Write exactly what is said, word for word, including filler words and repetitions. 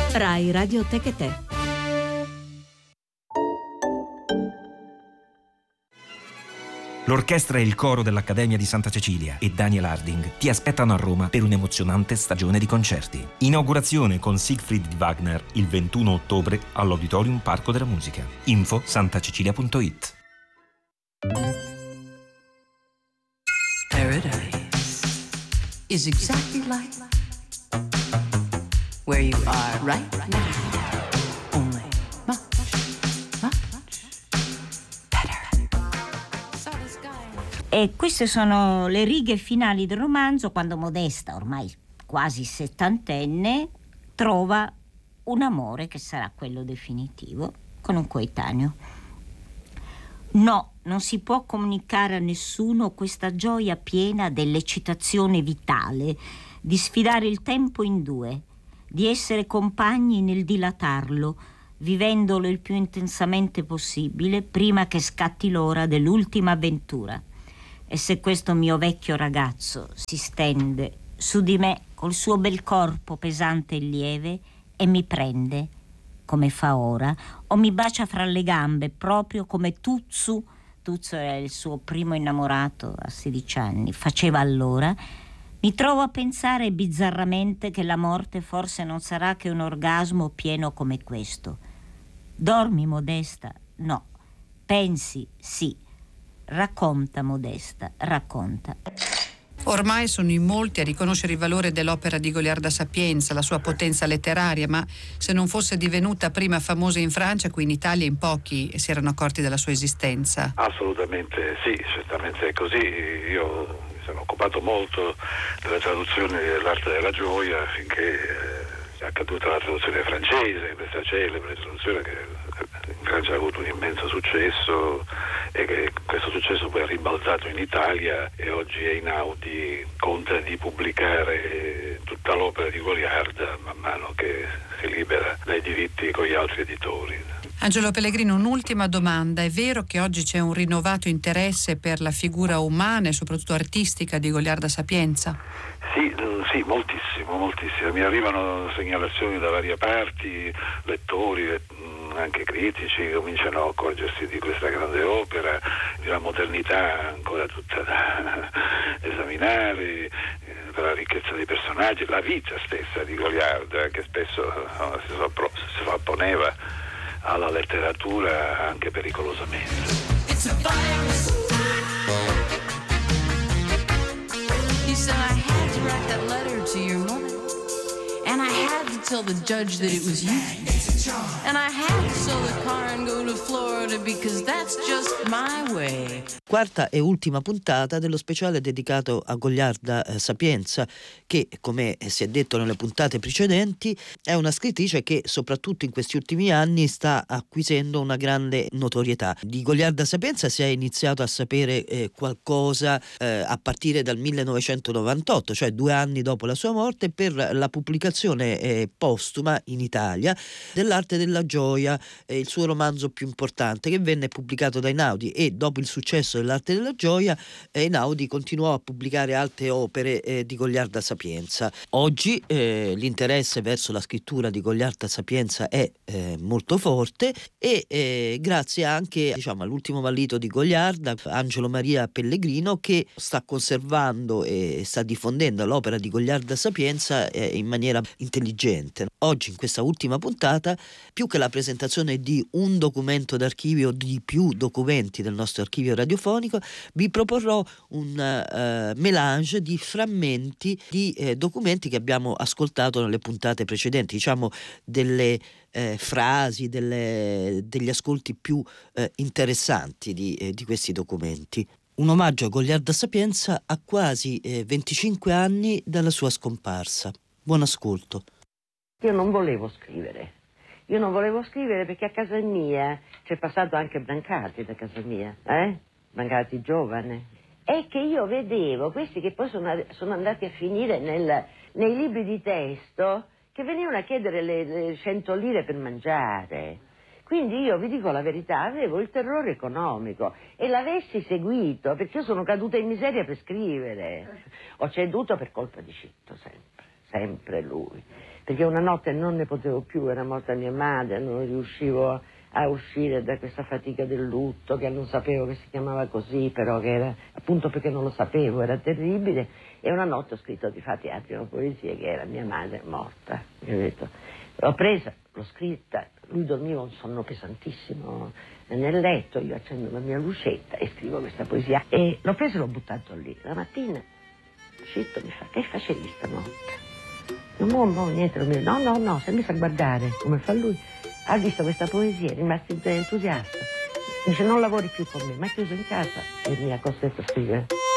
Rai Radio Tecate. L'orchestra e il coro dell'Accademia di Santa Cecilia e Daniel Harding ti aspettano a Roma per un'emozionante stagione di concerti. Inaugurazione con Siegfried di Wagner il ventuno ottobre all'Auditorium Parco della Musica. Info santacecilia punto it. Paradise is exactly like where you are right now. Only much, much better. E queste sono le righe finali del romanzo, quando Modesta, ormai quasi settantenne, trova un amore che sarà quello definitivo con un coetaneo. No, non si può comunicare a nessuno questa gioia piena dell'eccitazione vitale, di sfidare il tempo in due, di essere compagni nel dilatarlo, vivendolo il più intensamente possibile prima che scatti l'ora dell'ultima avventura. E se questo mio vecchio ragazzo si stende su di me col suo bel corpo pesante e lieve e mi prende, come fa ora, o mi bacia fra le gambe, proprio come Tuzzu, Tuzzu era il suo primo innamorato a sedici anni, faceva allora, mi trovo a pensare bizzarramente che la morte forse non sarà che un orgasmo pieno come questo. Dormi, Modesta? No. Pensi? Sì. Racconta, Modesta, racconta. Ormai sono in molti a riconoscere il valore dell'opera di Goliarda Sapienza, la sua potenza letteraria, ma se non fosse divenuta prima famosa in Francia, qui in Italia in pochi si erano accorti della sua esistenza. Assolutamente sì, certamente è così. Io mi sono occupato molto della traduzione dell'arte della gioia finché è accaduta la traduzione francese, questa celebre traduzione che in Francia ha avuto un immenso successo e che questo successo poi è ribaltato in Italia e oggi Einaudi conta di pubblicare tutta l'opera di Goliarda man mano che si libera dai diritti con gli altri editori. Angelo Pellegrino, un'ultima domanda. È vero che oggi c'è un rinnovato interesse per la figura umana e soprattutto artistica di Goliarda Sapienza? Sì, sì, moltissimo, moltissimo. Mi arrivano segnalazioni da varie parti, lettori, anche critici, cominciano a accorgersi di questa grande opera, di una modernità ancora tutta da esaminare, per la ricchezza dei personaggi, la vita stessa di Goliarda, che spesso no, si sovrapponeva alla letteratura anche pericolosamente. It's a virus. He said, I had to write that letter to your mother, and I had to tell the judge that it was you, and I had to sell the car and go to Florida because that's just my way. Quarta e ultima puntata dello speciale dedicato a Goliarda eh, Sapienza, che, come si è detto nelle puntate precedenti, è una scrittrice che soprattutto in questi ultimi anni sta acquisendo una grande notorietà. Di Goliarda Sapienza si è iniziato a sapere eh, qualcosa eh, a partire dal millenovecentonovantotto, cioè due anni dopo la sua morte, per la pubblicazione eh, postuma in Italia dell'Arte della gioia, eh, il suo romanzo più importante, che venne pubblicato da Einaudi, e dopo il successo dell'Arte della gioia eh, Einaudi continuò a pubblicare altre opere eh, di Goliarda Sapienza. Oggi eh, l'interesse verso la scrittura di Goliarda Sapienza è eh, molto forte e eh, grazie anche, diciamo, all'ultimo vallito di Goliarda, Angelo Maria Pellegrino, che sta conservando e sta diffondendo l'opera di Goliarda Sapienza eh, in maniera intelligente. Oggi, in questa ultima puntata, più che la presentazione di un documento d'archivio, di più documenti del nostro archivio radiofonico, vi proporrò un uh, melange di frammenti di eh, documenti che abbiamo ascoltato nelle puntate precedenti, diciamo delle eh, frasi, delle, degli ascolti più eh, interessanti di, eh, di questi documenti. Un omaggio a Goliarda Sapienza a quasi eh, venticinque anni dalla sua scomparsa. Buon ascolto. Io non volevo scrivere. Io non volevo scrivere perché a casa mia c'è passato anche Brancati da casa mia, eh? Brancati giovane. È che io vedevo questi che poi sono, sono andati a finire nel, nei libri di testo che venivano a chiedere le, le cento lire per mangiare. Quindi io, vi dico la verità, avevo il terrore economico e l'avessi seguito, perché io sono caduta in miseria per scrivere. Ho ceduto per colpa di Citto, sempre. sempre lui, perché una notte non ne potevo più, era morta mia madre, non riuscivo a uscire da questa fatica del lutto, che non sapevo che si chiamava così, però che era, appunto perché non lo sapevo, era terribile, e una notte ho scritto di fatti altri una poesia che era mia madre morta. Io ho detto, l'ho presa, l'ho scritta, lui dormiva un sonno pesantissimo nel letto, io accendo la mia lucetta e scrivo questa poesia, e l'ho preso e l'ho buttato lì. La mattina uscito mi fa, che facevi stanotte? Non mo, niente, non mi... no, no, no, si è messo a guardare come fa lui, ha visto questa poesia, è rimasto entusiasta, dice non lavori più con me, ma è chiuso in casa e mi ha costretto a scrivere.